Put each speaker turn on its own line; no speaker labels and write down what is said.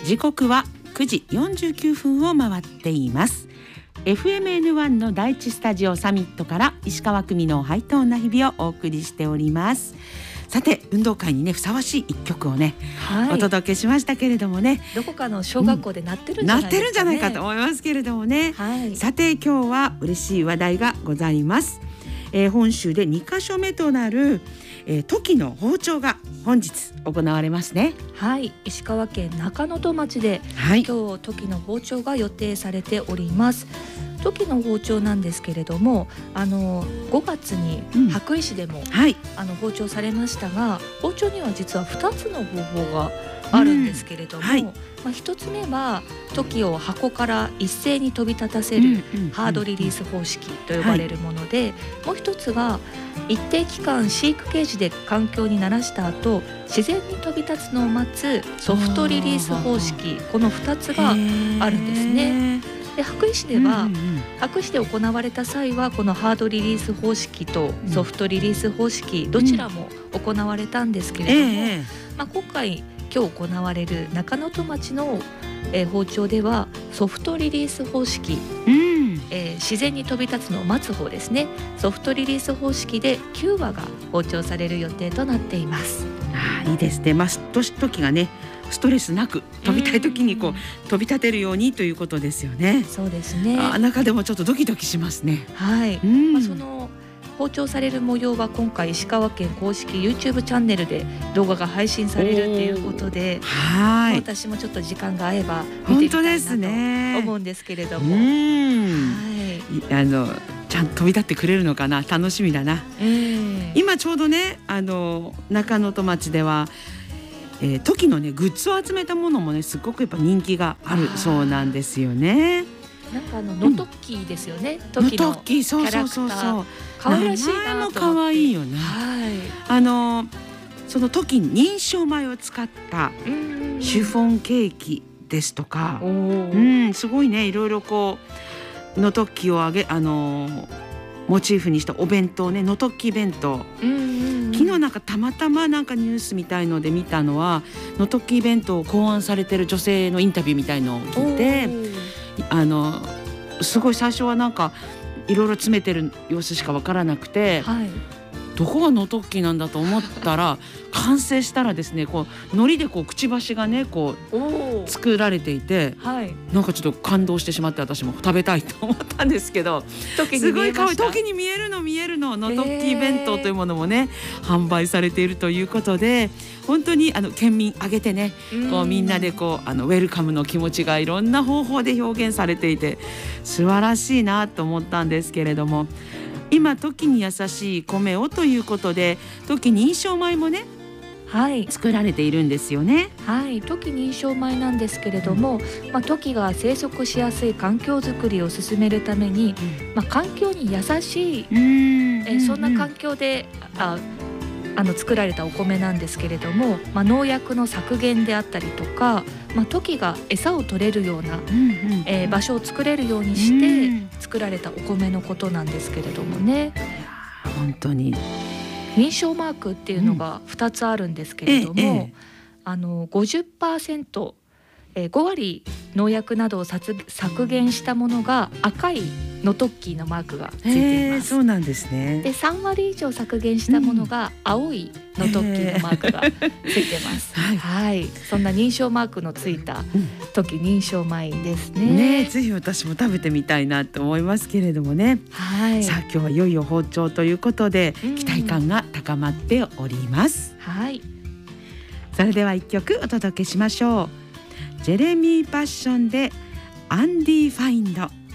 時刻は9時49分を回っています。 FMN1 の第一スタジオサミットから石川久美のハイトーンな日々をお送りしております。さて運動会にねふさわしい一曲をね、お届けしましたけれどもね、
どこかの小学校で鳴ってるんじゃないですかね、
鳴ってるんじゃないかと思いますけれどもね、さて今日は嬉しい話題がございます。本州で2カ所目となるトキの包丁が本日行われますね。
はい、石川県中能登町で、今日トキの包丁が予定されております。トキの包丁なんですけれども、5月に羽咋市でも、包丁されましたが、包丁には実は2つの方法があるんですけれども、1つ目はトキを箱から一斉に飛び立たせるハードリリース方式と呼ばれるもので、もう一つが一定期間飼育ケージで環境に慣らした後自然に飛び立つのを待つソフトリリース方式、この2つがあるんですね。で羽咋市では、羽咋市で行われた際はこのハードリリース方式とソフトリリース方式どちらも行われたんですけれども、今日行われる中能登町の、包丁ではソフトリリース方式、自然に飛び立つのを待つ方ですね、ソフトリリース方式で9羽が包丁される予定となっています。
いいですね。時がねストレスなく飛びたい時に飛び立てるようにということですよね。
そうですね。
中でもちょっとドキドキしますね。
その包丁される模様は今回石川県公式 YouTube チャンネルで動画が配信されるということで、私もちょっと時間が合えば見てみたいなと思うんですけれども、
ちゃんと飛び立ってくれるのかな、楽しみだな。今ちょうどね中能登町ではトキのねグッズを集めたものもねすごくやっぱ人気があるそうなんですよね。
なんかノトッキーですよね。トキのキャラクター、可愛らしいなと思って。名前も可愛いよね。
そのトキ認証米を使ったシフォンケーキですとか、すごいねいろいろノトッキーをモチーフにしたお弁当ね、ノトッキー弁当。昨日なんかたまたまなんかニュースみたいので見たのはノトッキー弁当を考案されてる女性のインタビューみたいのを聞いて、すごい最初はなんかいろいろ詰めてる様子しか分からなくて、どこがノトッキーなんだと思ったら完成したらですね海苔でくちばしがね作られていて、なんかちょっと感動してしまって私も食べたいと思ったんですけど、すごい可愛い。トキに見えるのノトッキー弁当というものもね販売されているということで、本当に県民挙げてねみんなでウェルカムの気持ちがいろんな方法で表現されていて素晴らしいなと思ったんですけれども、今トキに優しい米をということでトキ認証米もね作られているんですよね。
トキ認証米なんですけれども、トキが生息しやすい環境づくりを進めるために、環境に優しい、そんな環境で作られたお米なんですけれども、農薬の削減であったりとか、トキが餌を取れるような、場所を作れるようにして作られたお米のことなんですけれどもね。
本当に
認証マークっていうのが2つあるんですけれども、50%、5割農薬などを削減したものが赤いノトッキーのマークがついています。
そうなんですね。
で3割以上削減したものが青いノトッキーのマークがついてます。そんな認証マークのついたトキ認証米ですね。
ぜひ私も食べてみたいなと思いますけれどもね。さあ今日はいよいよ包丁ということで期待感が高まっております。それでは一曲お届けしましょう。ジェレミー・パッションでアンディ・ファインド。